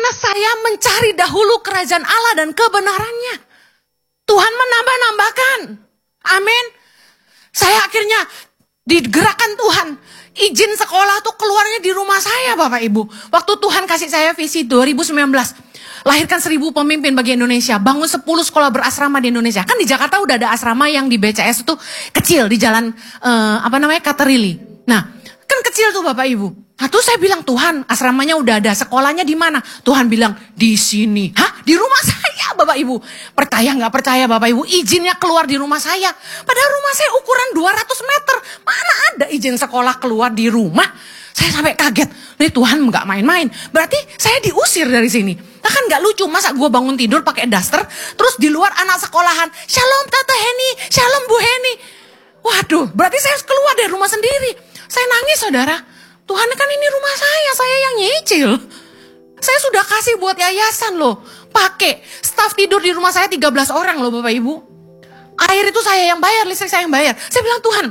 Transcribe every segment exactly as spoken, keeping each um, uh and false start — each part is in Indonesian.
Karena saya mencari dahulu kerajaan Allah dan kebenarannya. Tuhan menambah-nambahkan. Amin. Saya akhirnya digerakkan Tuhan. Izin sekolah tuh keluarnya di rumah saya Bapak Ibu. Waktu Tuhan kasih saya visi dua ribu sembilan belas. Lahirkan seribu pemimpin bagi Indonesia. Bangun sepuluh sekolah berasrama di Indonesia. Kan di Jakarta udah ada asrama yang di B C S itu kecil. Di jalan uh, apa namanya Katerili. Nah kan kecil tuh Bapak Ibu. Nah tuh saya bilang Tuhan asramanya udah ada. Sekolahnya di mana? Tuhan bilang di sini. Hah? Di rumah saya Bapak Ibu. Percaya gak percaya Bapak Ibu. Izinnya keluar di rumah saya. Padahal rumah saya ukuran dua ratus meter. Mana ada izin sekolah keluar di rumah. Saya sampai kaget. Nih Tuhan gak main-main. Berarti saya diusir dari sini. Nah kan gak lucu. Masa gue bangun tidur pakai daster. Terus di luar anak sekolahan. Shalom Tante Heni. Shalom Bu Heni. Waduh. Berarti saya harus keluar dari rumah sendiri. Saya nangis saudara. Tuhan kan ini rumah saya. Saya yang nyicil. Saya sudah kasih buat yayasan loh. Pakai. Staf tidur di rumah saya tiga belas orang loh Bapak Ibu. Air itu saya yang bayar. Listrik saya yang bayar. Saya bilang Tuhan.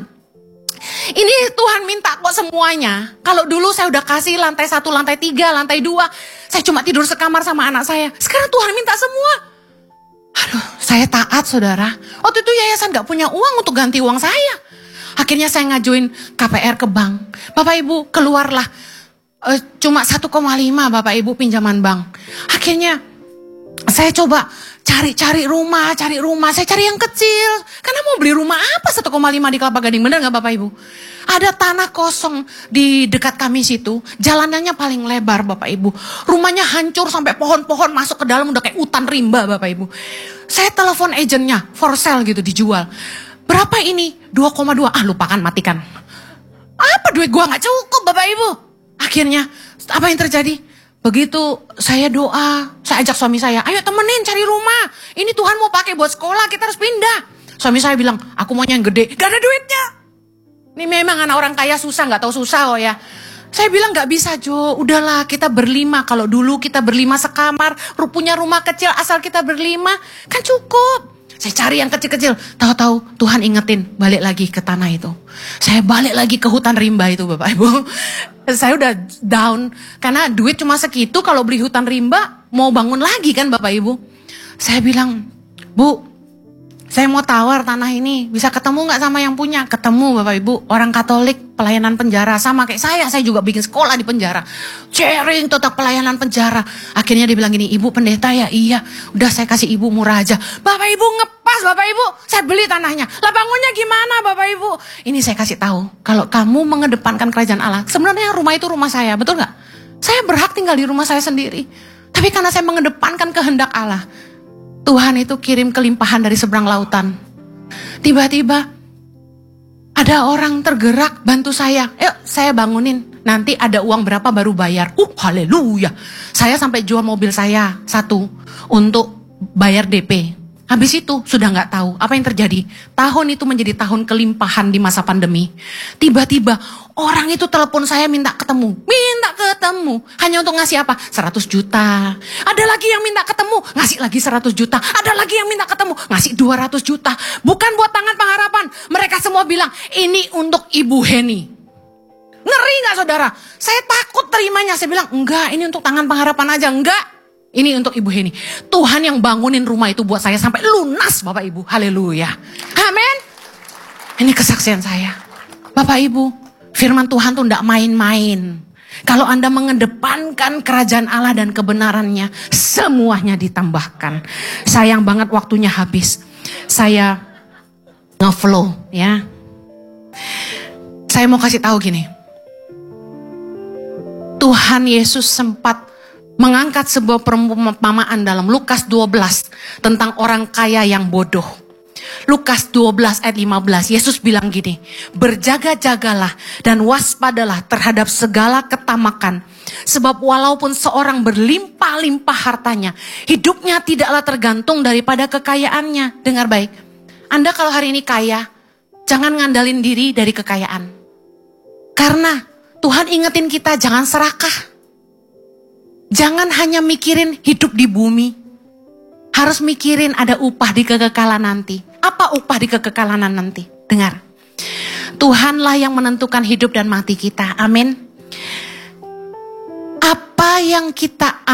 Ini Tuhan minta kok semuanya. Kalau dulu saya udah kasih lantai satu, lantai tiga, lantai dua. Saya cuma tidur sekamar sama anak saya. Sekarang Tuhan minta semua. Aduh, saya taat saudara. Waktu itu yayasan gak punya uang untuk ganti uang saya. Akhirnya saya ngajuin K P R ke bank. Bapak Ibu keluarlah. Uh, cuma satu koma lima Bapak Ibu pinjaman bank. Akhirnya saya coba cari-cari rumah, cari rumah. Saya cari yang kecil. Karena mau beli rumah apa satu koma lima di Kelapa Gading. Bener gak Bapak Ibu? Ada tanah kosong di dekat kami situ. Jalanannya paling lebar Bapak Ibu. Rumahnya hancur sampai pohon-pohon masuk ke dalam. Udah kayak hutan rimba Bapak Ibu. Saya telepon agennya. For sale gitu dijual. Berapa ini? dua koma dua. Ah lupakan matikan. Apa duit gua gak cukup Bapak Ibu? Akhirnya apa yang terjadi? Begitu saya doa, saya ajak suami saya, ayo temenin cari rumah. Ini Tuhan mau pakai buat sekolah, kita harus pindah. Suami saya bilang, aku maunya yang gede, gak ada duitnya. Ini memang anak orang kaya susah, gak tahu susah oh ya. Saya bilang gak bisa Jo, udahlah kita berlima. Kalau dulu kita berlima sekamar, punya rumah kecil asal kita berlima, kan cukup. Saya cari yang kecil-kecil, tahu-tahu Tuhan ingetin balik lagi ke tanah itu. Saya balik lagi ke hutan rimba itu Bapak Ibu. Saya udah down karena duit cuma segitu, kalau beli hutan rimba mau bangun lagi kan Bapak Ibu. Saya bilang, Bu, saya mau tawar tanah ini, bisa ketemu gak sama yang punya? Ketemu Bapak Ibu, orang Katolik pelayanan penjara, sama kayak saya, saya juga bikin sekolah di penjara. Sharing tentang pelayanan penjara. Akhirnya dia bilang gini, Ibu pendeta ya? Iya, udah saya kasih Ibu murah aja. Bapak Ibu ngepas Bapak Ibu, saya beli tanahnya. Lah bangunnya gimana Bapak Ibu? Ini saya kasih tahu, kalau kamu mengedepankan kerajaan Allah, sebenarnya rumah itu rumah saya, betul gak? Saya berhak tinggal di rumah saya sendiri. Tapi karena saya mengedepankan kehendak Allah, Tuhan itu kirim kelimpahan dari seberang lautan. Tiba-tiba ada orang tergerak bantu saya. Yuk saya bangunin. Nanti ada uang berapa baru bayar. Uh haleluya. Saya sampai jual mobil saya satu untuk bayar D P. Habis itu sudah gak tahu apa yang terjadi. Tahun itu menjadi tahun kelimpahan di masa pandemi. Tiba-tiba orang itu telepon saya minta ketemu. Minta ketemu. Hanya untuk ngasih apa? seratus juta. Ada lagi yang minta ketemu. Ngasih lagi seratus juta. Ada lagi yang minta ketemu. Ngasih dua ratus juta. Bukan buat tangan pengharapan. Mereka semua bilang ini untuk Ibu Heni. Ngeri gak saudara? Saya takut terimanya. Saya bilang enggak, ini untuk tangan pengharapan aja. Enggak. Ini untuk Ibu Heni. Tuhan yang bangunin rumah itu buat saya sampai lunas Bapak Ibu. Haleluya. Amin. Ini kesaksian saya. Bapak Ibu, firman Tuhan tuh enggak main-main. Kalau Anda mengedepankan kerajaan Allah dan kebenarannya, semuanya ditambahkan. Sayang banget waktunya habis. Saya nge-flow ya. Saya mau kasih tahu gini. Tuhan Yesus sempat mengangkat sebuah perumpamaan dalam Lukas dua belas tentang orang kaya yang bodoh. Lukas dua belas ayat lima belas, Yesus bilang gini, berjaga-jagalah dan waspadalah terhadap segala ketamakan. Sebab walaupun seorang berlimpah-limpah hartanya, hidupnya tidaklah tergantung daripada kekayaannya. Dengar baik, Anda kalau hari ini kaya, jangan ngandalin diri dari kekayaan. Karena Tuhan ingetin kita jangan serakah. Jangan hanya mikirin hidup di bumi. Harus mikirin ada upah di kekekalan nanti. Apa upah di kekekalan nanti? Dengar. Tuhanlah yang menentukan hidup dan mati kita. Amin. Apa yang kita